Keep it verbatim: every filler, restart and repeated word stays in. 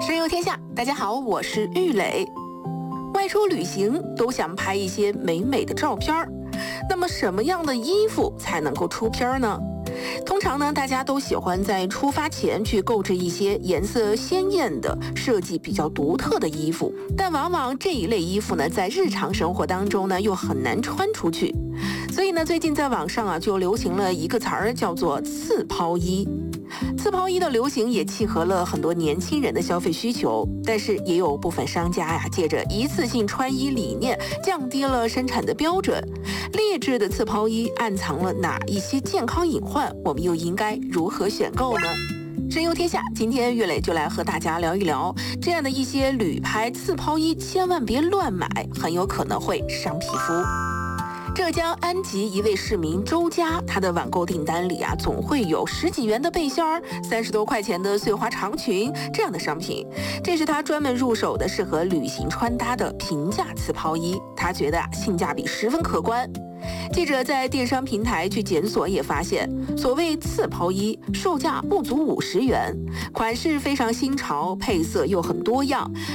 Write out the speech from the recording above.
深游天下，大家好，我是玉磊。外出旅行都想拍一些美美的照片儿，那么什么样的衣服才能够出片呢？通常呢，大家都喜欢在出发前去购置一些颜色鲜艳的、设计比较独特的衣服，但往往这一类衣服呢，在日常生活当中呢，又很难穿出去。所以呢，最近在网上啊，就流行了一个词儿，叫做刺抛衣。刺抛衣的流行也契合了很多年轻人的消费需求，但是也有部分商家呀，借着一次性穿衣理念，降低了生产的标准。劣质的刺抛衣暗藏了哪一些健康隐患？我们又应该如何选购呢？深游天下，今天岳磊就来和大家聊一聊这样的一些旅拍刺抛衣，千万别乱买，很有可能会伤皮肤。浙江安吉一位市民周家，他的网购订单里啊，总会有十几元的背心儿、三十多块钱的碎花长裙这样的商品。这是他专门入手的适合旅行穿搭的平价刺抛衣，他觉得啊，性价比十分可观。记者在电商平台去检索也发现，所谓刺抛衣售价不足五十元，款式非常新潮，配色又很多样，